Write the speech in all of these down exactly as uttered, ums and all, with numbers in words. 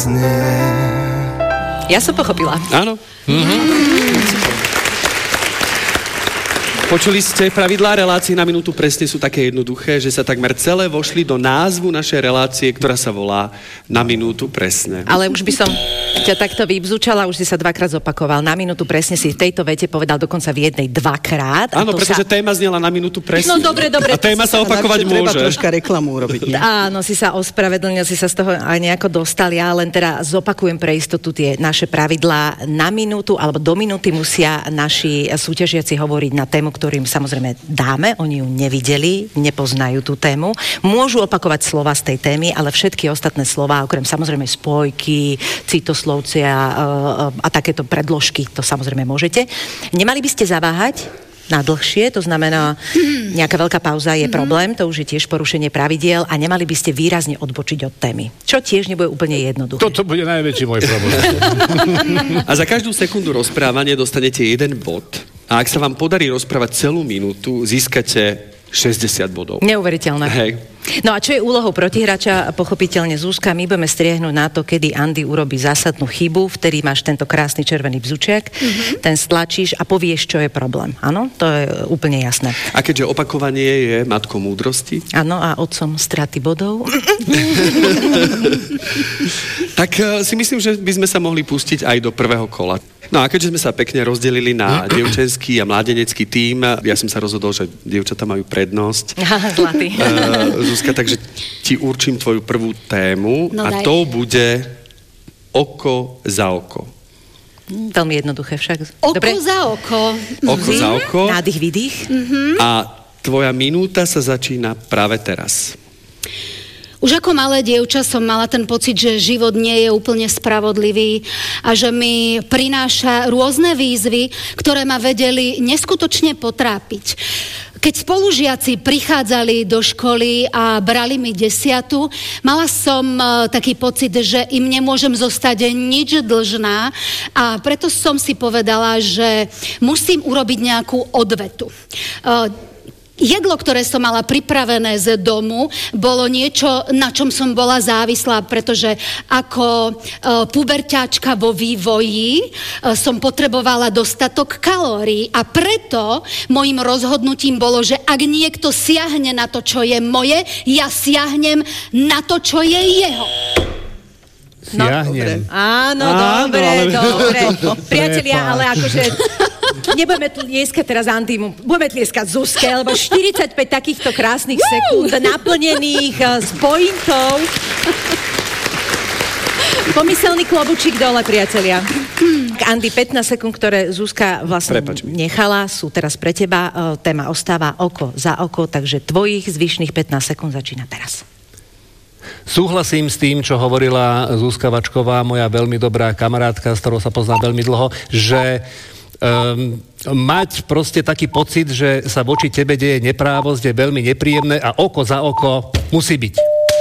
Ja som pochopila. Áno. Mm-hmm. Počuli ste, pravidlá relácií na minútu presne sú také jednoduché, že sa takmer celé vošli do názvu našej relácie, ktorá sa volá Na minútu presne. Ale už by som ťa takto vybzúčala, už si sa dvakrát zopakoval. Na minútu presne si v tejto vete povedal dokonca v jednej dvakrát. Áno, pretože sa... téma znela Na minútu presne. No dobre, dobre. A téma sa opakovať môže. Treba troška reklamu urobiť. Nie? Áno, si sa ospravedlnil, si sa z toho aj nejako dostal. Ja len teda zopakujem pre istotu tie naše pravidlá. Na minútu alebo do minúty musia naši súťažiaci hovoriť na tému, ktorým samozrejme dáme, oni ju nevideli, nepoznajú tú tému. Môžu opakovať slova z tej témy, ale všetky ostatné slova, okrem samozrejme spojky, citoslovcia a, a takéto predložky, to samozrejme môžete. Nemali by ste zaváhať na dlhšie, to znamená, nejaká veľká pauza je problém, to už je tiež porušenie pravidiel a nemali by ste výrazne odbočiť od témy. Čo tiež nebude úplne jednoduché. Toto bude najväčší môj problém. A za každú sekundu rozprávania dostanete jeden bod. A ak sa vám podarí rozprávať celú minútu, získate šesťdesiat bodov. Neuveriteľné. Hej. No a čo je úlohou protihráča? Pochopiteľne Zuzka, my budeme striehnúť na to, kedy Andy urobí zásadnú chybu, vtedy máš tento krásny červený bzučiak, mm-hmm. ten stlačíš a povieš, čo je problém. Áno, to je úplne jasné. A keďže opakovanie je matkou múdrosti? Áno, a otcom straty bodov. Tak si myslím, že by sme sa mohli pustiť aj do prvého kola. No a keďže sme sa pekne rozdelili na dievčenský a mládenecký tím, ja som sa rozhodol, že dievčatá majú prednosť. Zlatý. Uh, Zuzka, takže ti určím tvoju prvú tému no, a daj. to bude oko za oko. Veľmi jednoduché však. Oko Dobre? za oko. Oko mm-hmm. za oko. Nádych, výdych. Mm-hmm. A tvoja minúta sa začína práve teraz. Už ako malé dievča som mala ten pocit, že život nie je úplne spravodlivý a že mi prináša rôzne výzvy, ktoré ma vedeli neskutočne potrápiť. Keď spolužiaci prichádzali do školy a brali mi desiatu, mala som uh, taký pocit, že im nemôžem zostať nič dlžná a preto som si povedala, že musím urobiť nejakú odvetu. Uh, Jedlo, ktoré som mala pripravené z domu, bolo niečo, na čom som bola závislá, pretože ako e, puberťáčka vo vývoji e, som potrebovala dostatok kalórií a preto môjim rozhodnutím bolo, že ak niekto siahne na to, čo je moje, ja siahnem na to, čo je jeho. No, Siahnem. Áno, Áno, dobre, ale- dobre. Priatelia, Prepáč. ale akože nebudeme tlieskať teraz Andymu, budeme tlieskať Zuzke, lebo štyridsaťpäť takýchto krásnych sekúnd naplnených uh, s pointou. Pomyselný klobučík dole, priatelia. Andy, pätnásť sekúnd, ktoré Zuzka vlastne Prepáč mi. nechala, sú teraz pre teba. Uh, téma ostáva oko za oko, takže tvojich zvyšných pätnásť sekúnd začína teraz. Súhlasím s tým, čo hovorila Zuzka Vačková, moja veľmi dobrá kamarátka, s ktorou sa poznám veľmi dlho, že um, mať proste taký pocit, že sa voči tebe deje neprávosť, je veľmi nepríjemné a oko za oko musí byť.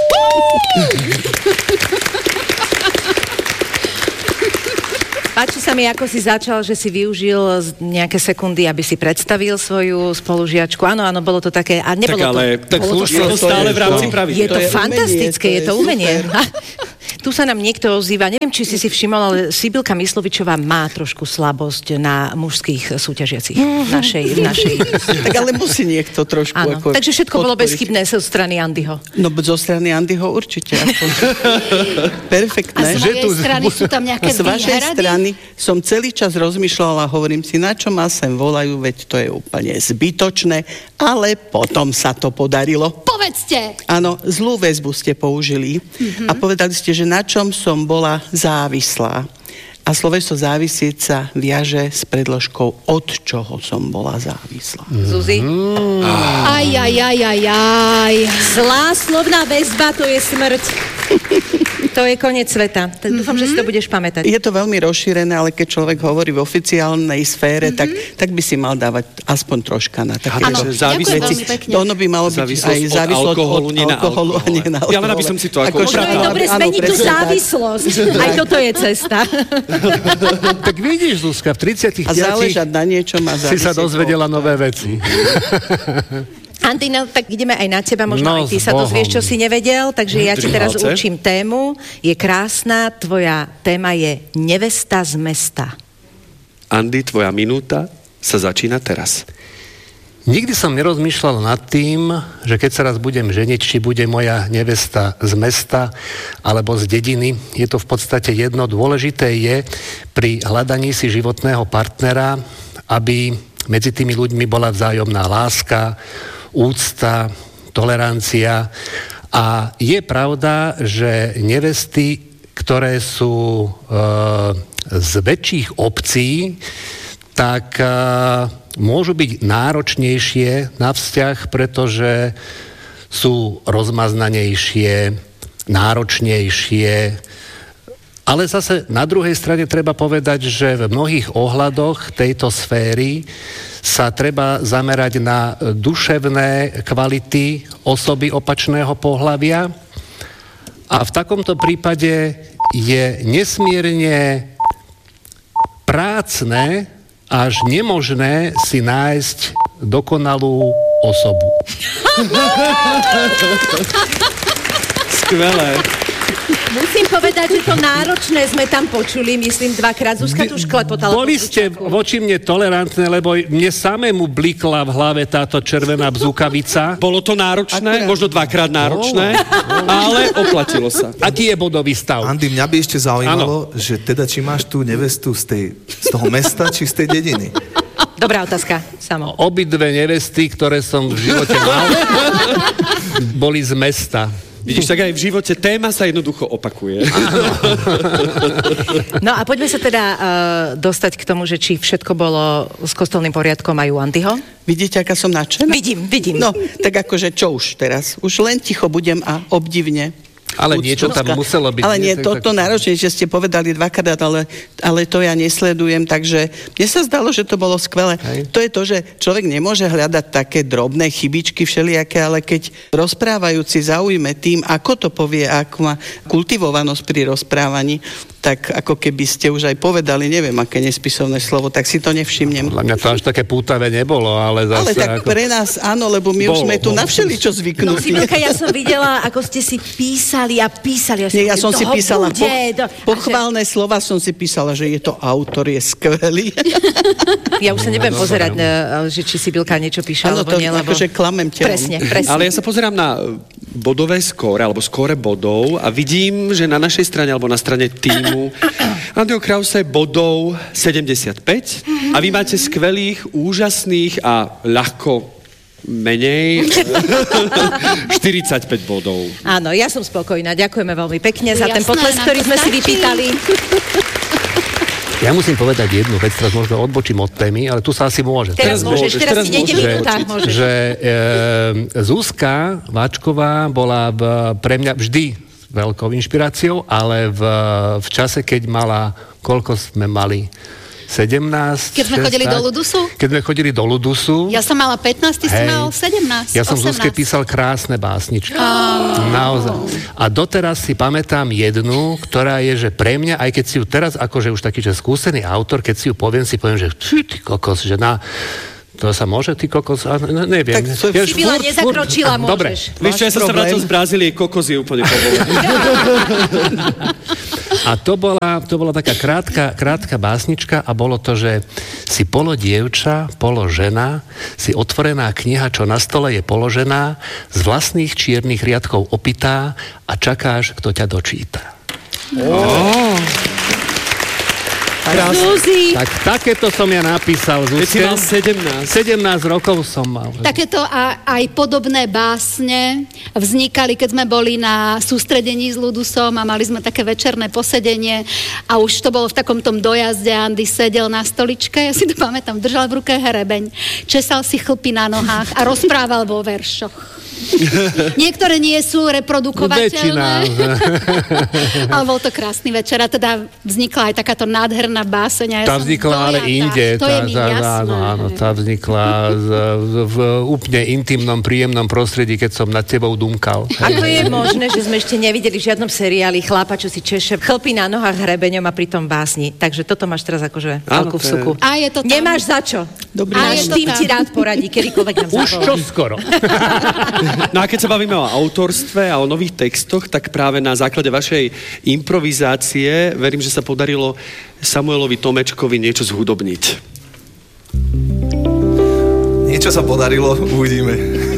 Páči sa mi, ako si začal, že si využil nejaké sekundy, aby si predstavil svoju spolužiačku. Áno, áno, bolo to také... A nebolo Tak ale to, tak bolo to, slušne, to stále v rámci je pravidiel. to, To je fantastické, umenie, je to to je umenie. super. Tu sa nám niekto ozýva, neviem, či si si všimol, ale Sibilka Myslovičová má trošku slabosť na mužských súťažiacich v našej, v našej... Tak ale musí niekto trošku Áno, ako takže všetko bolo podporiť. bezchybné zo strany Andyho. No zo strany Andyho určite. Aspoň. A Perfektné. z mojej strany sú tam A nejaké z vašej výhrady? strany som celý čas rozmýšľala, hovorím si, na čo ma sem volajú, veď to je úplne zbytočné, ale potom sa to podarilo. Povedzte! Áno, zlú väzbu ste použili mm-hmm. a povedali ste, že na čom som bola závislá. A sloveso závisieť sa viaže s predložkou, od čoho som bola závislá. Zuzi? Aj, aj, aj, aj, aj. Zlá slovná väzba, to je smrť. To je koniec sveta. Tak dúfam, že si to budeš pamätať. Je to veľmi rozšírené, ale keď človek hovorí v oficiálnej sfére, tak, tak by si mal dávať aspoň troška na také Áno, Takže ďakujem závislosť- veľmi pekne. Ono by malo byť Závislosť aj od závislosť alkoholu, nie na alkoholu a nie na alkohole. Ja len aby alkohole. som si to ako Akože- Možno je Áno, dobre áno, zmeniť tú presne tak. závislosť. Aj toto je cesta. Tak vidíš, Zuzka, v tridsiatich A piatich záležať na niečom a si sa závisieť dozvedela od- nové veci. Andy, no tak ideme aj na teba, možno No, aj ty s sa Bohom. dozvieš, čo si nevedel, takže ja ti Držím teraz palce. učím tému. Je krásna, tvoja téma je nevesta z mesta. Andy, tvoja minúta sa začína teraz. Nikdy som nerozmýšľal nad tým, že keď sa raz budem ženiť, či bude moja nevesta z mesta alebo z dediny. Je to v podstate jedno. Dôležité je pri hľadaní si životného partnera, aby medzi tými ľuďmi bola vzájomná láska, úcta, tolerancia. A je pravda, že nevesty, ktoré sú e, z väčších obcí, tak e, môžu byť náročnejšie na vzťah, pretože sú rozmaznanejšie, náročnejšie. Ale zase na druhej strane treba povedať, že v mnohých ohľadoch tejto sféry sa treba zamerať na duševné kvality osoby opačného pohlavia. A v takomto prípade je nesmierne prácne až nemožné si nájsť dokonalú osobu. Skvelé. Musím povedať, že to náročné sme tam počuli, myslím, dvakrát. Zuzka tu už klepotala. Boli ste voči mne tolerantné, lebo mne samému blikla v hlave táto červená bzukavica. Bolo to náročné, Akurát. možno dvakrát náročné, ale oplatilo sa. Aký je bodový stav? Andy, mňa by ešte zaujímalo, že teda či máš tú nevestu z, tej, z toho mesta, či z tej dediny. Dobrá otázka, Samo. Obidve nevesty, ktoré som v živote mal, boli z mesta. Vidíš, tak aj v živote téma sa jednoducho opakuje. No a poďme sa teda uh, dostať k tomu, že či všetko bolo s kostolným poriadkom aj u Andyho. Vidíte, aká som nadšená? Vidím, vidím. No, tak akože čo už teraz? Už len ticho budem a obdivne. Ale niečo tam muselo byť. Ale nie, Tak- toto tak- náročne, že ste povedali dvakrát, ale, ale to ja nesledujem, takže mne sa zdalo, že to bolo skvelé. Hej. To je to, že človek nemôže hľadať také drobné chybičky všelijaké, ale keď rozprávajúci zaujme tým, ako to povie, ako má kultivovanosť pri rozprávaní, tak ako keby ste už aj povedali, neviem, aké nespisovné slovo, tak si to nevšimnem. Podľa mňa to až také pútavé nebolo, ale zase... Ale tak ako... pre nás áno, lebo my už Bolo, sme tu bolo. na všeličo No, zvyknutí. Sibylka, ja som videla, ako ste si písali a písali. Nie, ja som si toho písala bude, poch- do... pochválne slova, som si písala, že je to autor, je skvelý. Ja už sa nebudem No, pozerať, dobre. ne, že či Sibylka niečo píše, Áno, alebo to nie, lebo... akože klamem telom. Presne, presne. Ale ja sa pozerám na bodové skóre, alebo skóre bodov a vidím, že na našej strane, alebo na strane týmu Andyho Krause bodov sedemdesiatpäť a vy máte skvelých, úžasných a ľahko menej štyridsaťpäť bodov. Áno, ja som spokojná. Ďakujeme veľmi pekne za ten Jasné, potles, nám ktorý to sme si stačí. vypýtali. Ja musím povedať jednu vec, teraz možno odbočím od témy, ale tu sa asi môže. Teraz, Teraz môžeš, môžeš, teraz teraz ti nejde môžeš. minúta, Že- môžeš. Že e, Zuzka Váčková bola v, pre mňa vždy veľkou inšpiráciou, ale v, v čase, keď mala, koľko sme mali? sedemnásť? Keď sme chodili do Ludusu? Keď sme chodili do Ludusu. Ja som mala pätnásť, ty si Hej. mal sedemnásť, Ja som osemnásť. Zuzke písal krásne básničky. Naozaj. A doteraz si pamätám jednu, ktorá je, že pre mňa, aj keď si ju teraz, akože už taký, že skúsený autor, keď si ju poviem, si poviem, že ty, ty kokos, že na... To sa môže, ty kokos? A, ne, neviem. Tak to- Ja už Sibila furt- nezakročila, furt- Dobre. môžeš. Vieš čo, ja som sa problém. vrátil z Brazílie, kokos je úplne povolený. A to bola, to bola taká krátka, krátka básnička a bolo to, že si polo dievča, polo žena, si otvorená kniha, čo na stole je položená, z vlastných čiernych riadkov opytá a čakáš, kto ťa dočíta. Zuzi. Tak takéto som ja napísal, Keď si Zuzke. mal sedemnásť. sedemnásť rokov som mal. Takéto a, aj podobné básne vznikali, keď sme boli na sústredení s Ludusom a mali sme také večerné posedenie a už to bolo v takom tom dojazde. Andy sedel na stoličke, ja si to pamätám, držal v ruke herebeň, česal si chlpy na nohách a rozprával vo veršoch. Niektoré nie sú reprodukovateľné. Väčšina. Ale bol to krásny večer a teda vznikla aj takáto nádherná báseň. Ja tá vznikla ale inde. To tá, je mi tá, jasné. Áno, áno, tá vznikla z, v úplne intimnom, príjemnom prostredí, keď som nad tebou dumkal. Ako je možné, že sme ešte nevideli v žiadnom seriáli chlapa, čo si češe chlpí na nohách hrebeňom a pritom básni. Takže toto máš teraz akože veľkú to je- vsuku. A je to tam. Nemáš za čo. Dobrý A Náš je to tým tam. ti rád poradí, kedykoľvek nám Už zavolá. čoskoro. No a keď sa bavíme o autorstve a o nových textoch, tak práve na základe vašej improvizácie verím, že sa podarilo Samuelovi Tomečkovi niečo zhudobniť. Niečo sa podarilo, uvidíme.